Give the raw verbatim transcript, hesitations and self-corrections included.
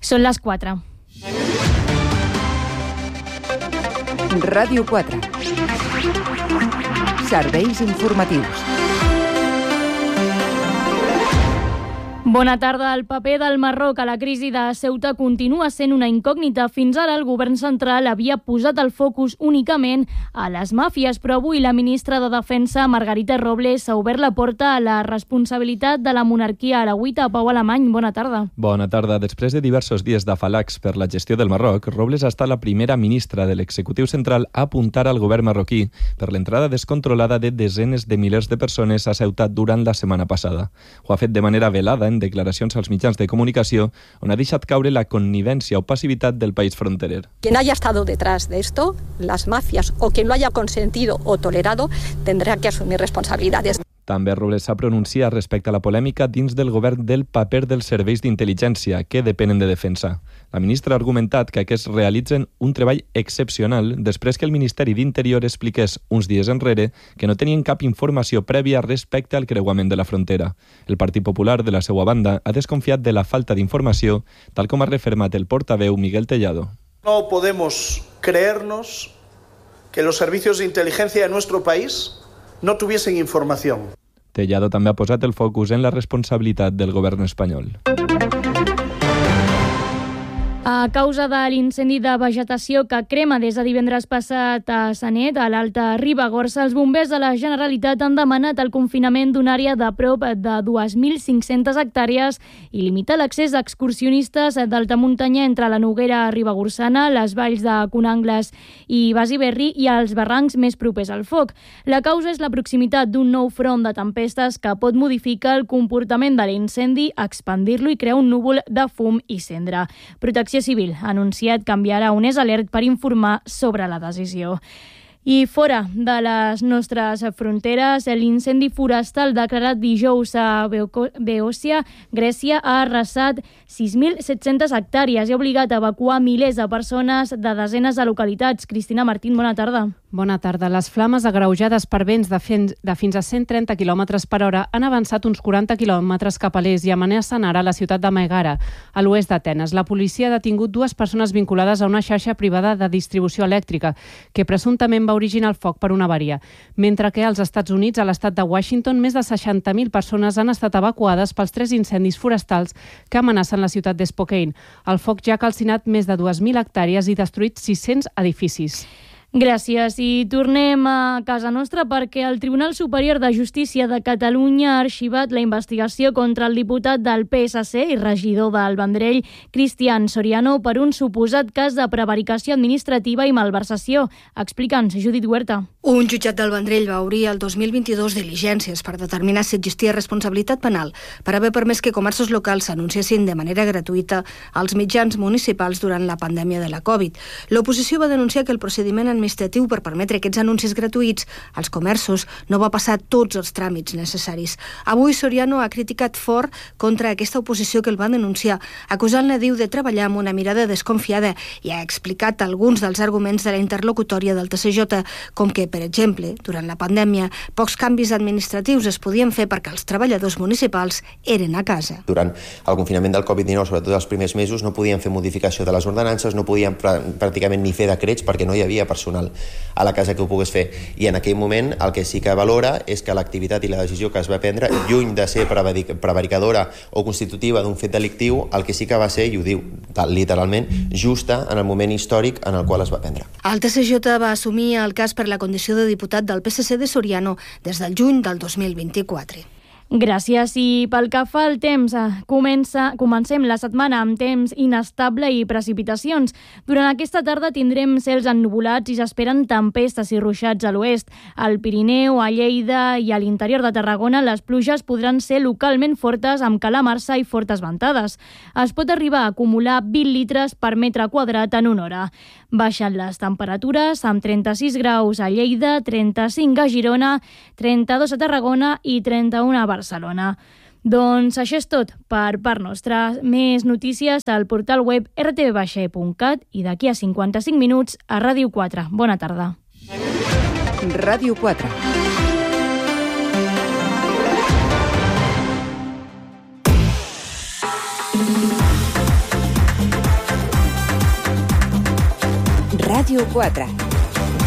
Són les quatre. Ràdio quatre. Serveis informatius. Bona tarda. El paper del Marroc a la crisi de Ceuta continua sent una incògnita. Fins ara el govern central havia posat el focus únicament a les màfies, però avui la ministra de Defensa, Margarita Robles, ha obert la porta a la responsabilitat de la monarquia alauita. Pau Alemany, bona tarda. Bona tarda. Després de diversos dies d'afalacs per la gestió del Marroc, Robles ha estat la primera ministra de l'executiu central a apuntar al govern marroquí per l'entrada descontrolada de desenes de milers de persones a Ceuta durant la setmana passada. Ho ha fet de manera velada en declaracions als mitjans de comunicació, on ha deixat caure la connivència o passivitat del país fronterer. Quien haya estado detrás de esto, las mafias, o quien lo haya consentido o tolerado, tendrá que asumir responsabilidades. També Robles s'ha pronunciat respecte a la polèmica dins del govern del paper dels serveis d'intel·ligència que depenen de defensa. La ministra ha argumentat que aquests realitzen un treball excepcional després que el Ministeri d'Interior expliqués uns dies enrere que no tenien cap informació prèvia respecte al creuament de la frontera. El Partit Popular, de la seva banda, ha desconfiat de la falta d'informació, tal com ha refermat el portaveu Miguel Tellado. No podemos creernos que los servicios de inteligencia de nuestro país no tuviesen información. Tellado també ha posat el focus en la responsabilitat del govern espanyol. A causa de l'incendi de vegetació que crema des de divendres passat a Sanet, a l'Alta Ribagorça, els bombers de la Generalitat han demanat el confinament d'una àrea de prop de dues mil cinc-centes hectàrees i limitar l'accés d'excursionistes d'alta muntanya entre la Noguera Ribagorçana, les valls de Conangles i Basiberri i els barrancs més propers al foc. La causa és la proximitat d'un nou front de tempestes que pot modificar el comportament de l'incendi, expandir-lo i crear un núvol de fum i cendra. Protecció Civil ha anunciat que enviarà un es alert per informar sobre la decisió. I fora de les nostres fronteres, l'incendi forestal declarat dijous a Beòcia, Grècia, ha arrasat sis mil set-centes hectàrees i ha obligat a evacuar milers de persones de desenes de localitats. Cristina Martín, bona tarda. Bona tarda. Les flames agreujades per vents de fins, de fins a cent trenta quilòmetres per hora han avançat uns quaranta quilòmetres cap a l'est i amenacen ara la ciutat de Megara, a l'oest d'Atenes. La policia ha detingut dues persones vinculades a una xarxa privada de distribució elèctrica que presumptament va originar el foc per una avaria. Mentre que als Estats Units, a l'estat de Washington, més de seixanta mil persones han estat evacuades pels tres incendis forestals que amenacen la ciutat de Spokane. El foc ja ha calcinat més de dues mil hectàrees i destruït sis-cents edificis. Gràcies. I tornem a casa nostra perquè el Tribunal Superior de Justícia de Catalunya ha arxivat la investigació contra el diputat del P S C i regidor del Vendrell, Cristian Soriano, per un suposat cas de prevaricació administrativa i malversació. Explica'ns, Judit Huerta. Un jutjat del Vendrell va obrir el dos mil vint-i-dos diligències per determinar si existia responsabilitat penal per haver permès que comerços locals s'anunciessin de manera gratuïta als mitjans municipals durant la pandèmia de la Covid. L'oposició va denunciar que el procediment administratiu per permetre aquests anuncis gratuïts als comerços no va passar tots els tràmits necessaris. Avui Soriano ha criticat fort contra aquesta oposició que el va denunciar, acusant-la, diu, de treballar amb una mirada desconfiada i ha explicat alguns dels arguments de la interlocutòria del T C J, com que, per exemple, durant la pandèmia, pocs canvis administratius es podien fer perquè els treballadors municipals eren a casa. Durant el confinament del Covid dinou, sobretot els primers mesos, no podien fer modificació de les ordenances, no podien pr pràcticament ni fer decrets perquè no hi havia personal a la casa que ho pogués fer. I en aquell moment el que sí que valora és que l'activitat i la decisió que es va prendre, lluny de ser prevaricadora o constitutiva d'un fet delictiu, el que sí que va ser, i ho diu literalment, justa en el moment històric en el qual es va prendre. El T C J va assumir el cas per la condició de diputat del P S C de Soriano des del juny del dos mil vint-i-quatre. Gràcies. I pel que fa al temps, comença, comencem la setmana amb temps inestable i precipitacions. Durant aquesta tarda tindrem cels ennuvolats i s'esperen tempestes i ruixats a l'oest. Al Pirineu, a Lleida i a l'interior de Tarragona les pluges podran ser localment fortes amb calamarsa i fortes ventades. Es pot arribar a acumular vint litres per metre quadrat en una hora. Baixen les temperatures amb trenta-sis graus a Lleida, trenta-cinc a Girona, trenta-dos a Tarragona i trenta-un a Barcelona. Doncs això és tot per part nostra. Més notícies al portal web r t v baixa e punt cat i d'aquí a cinquanta-cinc minuts a Ràdio quatre. Bona tarda. Ràdio quatre. Ràdio quatre.